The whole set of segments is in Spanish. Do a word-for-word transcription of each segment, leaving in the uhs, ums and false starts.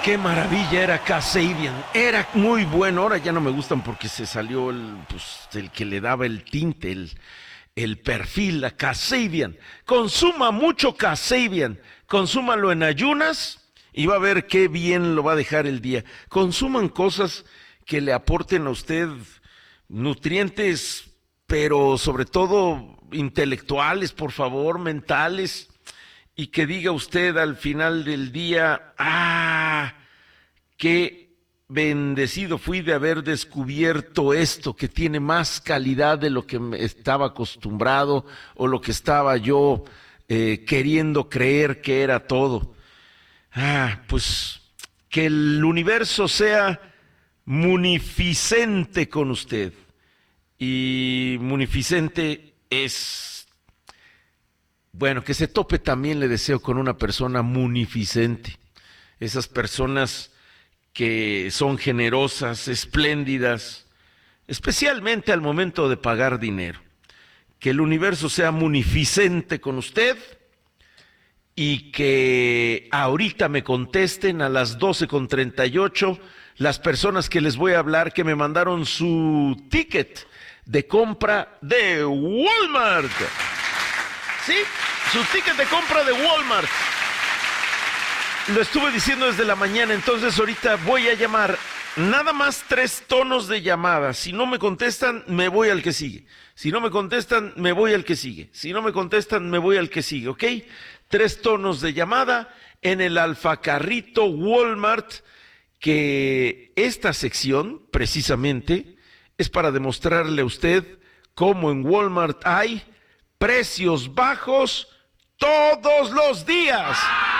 qué maravilla era Kasabian. Era muy bueno. Ahora ya no me gustan porque se salió el, pues, el que le daba el tinte, el, el perfil a Kasabian. Consuma mucho Kasabian. Consúmalo en ayunas y va a ver qué bien lo va a dejar el día. Consuman cosas que le aporten a usted nutrientes, pero sobre todo intelectuales, por favor, mentales. Y que diga usted al final del día, ¡ah! ¡Qué bendecido fui de haber descubierto esto, que tiene más calidad de lo que me estaba acostumbrado o lo que estaba yo eh, queriendo creer que era todo! Ah, pues que el universo sea munificente con usted. Y munificente es... Bueno, que se tope también le deseo con una persona munificente. Esas personas que son generosas, espléndidas, especialmente al momento de pagar dinero. Que el universo sea munificente con usted y que ahorita me contesten a las doce con treinta y ocho las personas que les voy a hablar que me mandaron su ticket de compra de Walmart. Sí, su ticket de compra de Walmart. Lo estuve diciendo desde la mañana, entonces ahorita voy a llamar. Nada más tres tonos de llamada. Si no me contestan, me voy al que sigue. Si no me contestan, me voy al que sigue. Si no me contestan, me voy al que sigue, ¿ok? Tres tonos de llamada en el alfacarrito Walmart, que esta sección, precisamente, es para demostrarle a usted cómo en Walmart hay precios bajos todos los días.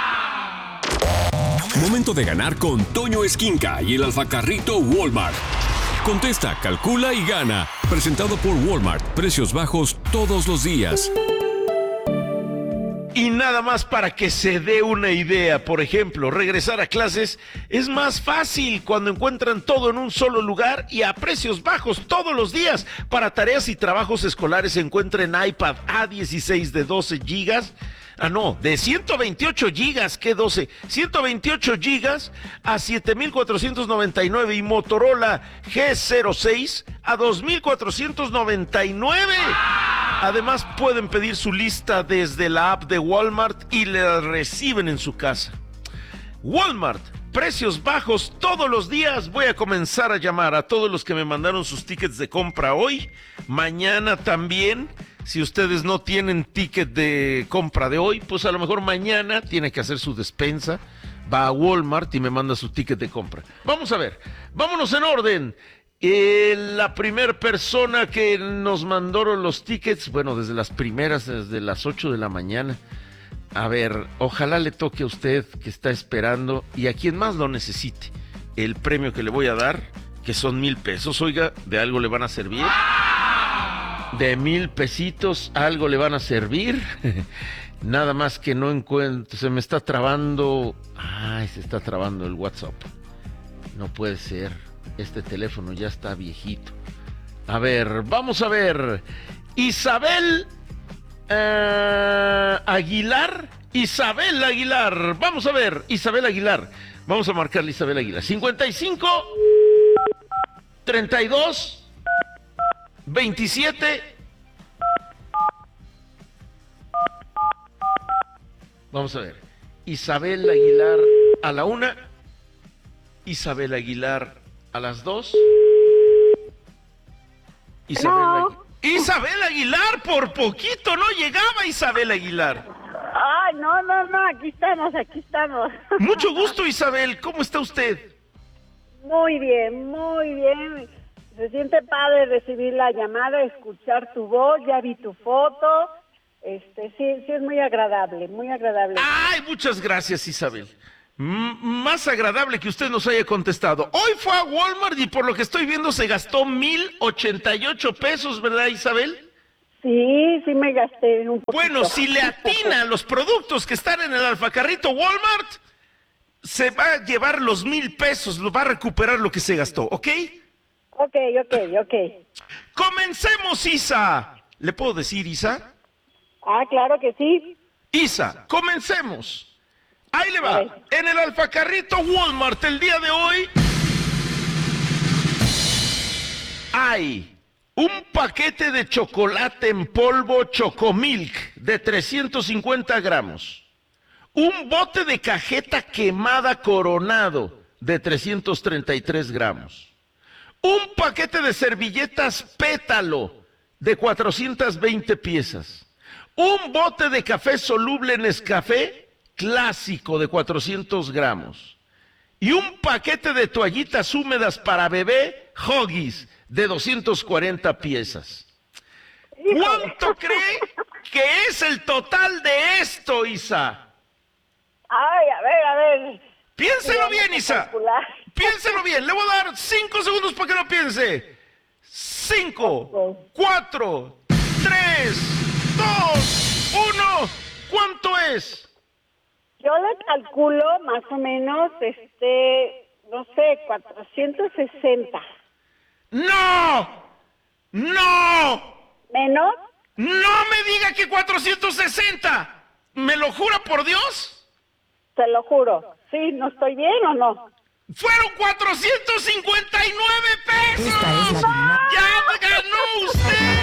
Momento de ganar con Toño Esquinca y el alfacarrito Walmart. Contesta, calcula y gana. Presentado por Walmart. Precios bajos todos los días. Y nada más para que se dé una idea, por ejemplo, regresar a clases es más fácil cuando encuentran todo en un solo lugar y a precios bajos todos los días. Para tareas y trabajos escolares encuentren iPad A dieciséis de doce gigas. Ah, no, de ciento veintiocho gigas, ¿qué doce? ciento veintiocho gigas a siete mil cuatrocientos noventa y nueve y Motorola G cero seis a dos mil cuatrocientos noventa y nueve. Además, pueden pedir su lista desde la app de Walmart y la reciben en su casa. Walmart, precios bajos todos los días. Voy a comenzar a llamar a todos los que me mandaron sus tickets de compra hoy, mañana también. Si ustedes no tienen ticket de compra de hoy, pues a lo mejor mañana tiene que hacer su despensa, va a Walmart y me manda su ticket de compra. Vamos a ver, vámonos en orden. Eh, la primera persona que nos mandó los tickets, bueno, desde las primeras, desde las ocho de la mañana. A ver, ojalá le toque a usted que está esperando y a quien más lo necesite. El premio que le voy a dar, que son mil pesos, oiga, de algo le van a servir. De mil pesitos, algo le van a servir. Nada más que no encuentro, se me está trabando. Ay, se está trabando el WhatsApp. No puede ser. Este teléfono ya está viejito. A ver, vamos a ver. Isabel uh, Aguilar. Isabel Aguilar. Vamos a ver, Isabel Aguilar. Vamos a marcarle Isabel Aguilar. cincuenta y cinco, treinta y dos, veintisiete. Vamos a ver. Isabel Aguilar a la una. Isabel Aguilar a las dos. Isabel, No. Agu... Isabel Aguilar, por poquito no llegaba Isabel Aguilar. Ay, no, no, no, aquí estamos, aquí estamos. Mucho gusto, Isabel. ¿Cómo está usted? Muy bien, muy bien. Se siente padre recibir la llamada, escuchar tu voz, ya vi tu foto. Este, sí, sí es muy agradable, muy agradable. Ay, muchas gracias, Isabel. M- más agradable que usted nos haya contestado. Hoy fue a Walmart y por lo que estoy viendo se gastó mil ochenta y ocho pesos, ¿verdad, Isabel? Sí, sí me gasté un poquito. Bueno, si le atina a los productos que están en el alfacarrito Walmart, se va a llevar los mil pesos, lo va a recuperar lo que se gastó, ¿ok? Ok, ok, ok. Comencemos, Isa. ¿Le puedo decir, Isa? Ah, claro que sí. Isa, comencemos. Ahí le va. En el alfacarrito Walmart el día de hoy hay un paquete de chocolate en polvo Chocomilk de trescientos cincuenta gramos. Un bote de cajeta quemada Coronado de trescientos treinta y tres gramos. Un paquete de servilletas Pétalo de cuatrocientas veinte piezas. Un bote de café soluble Nescafé clásico de cuatrocientos gramos. Y un paquete de toallitas húmedas para bebé Huggies de doscientas cuarenta piezas. ¿Cuánto cree que es el total de esto, Isa? Ay, a ver, a ver. Piénselo bien, Isa. Calcular. Piénselo bien. Le voy a dar cinco segundos para que lo piense. Cinco, cuatro, tres, dos, uno. ¿Cuánto es? Yo le calculo más o menos, este, no sé, cuatrocientos sesenta. ¡No! ¡No! ¿Menos? ¡No me diga que cuatrocientos sesenta! ¿Me lo jura por Dios? Te lo juro. ¿Sí? ¿No estoy bien o no? ¡Fueron cuatrocientos cincuenta y nueve pesos! Esta es la ¡Ya ganó usted!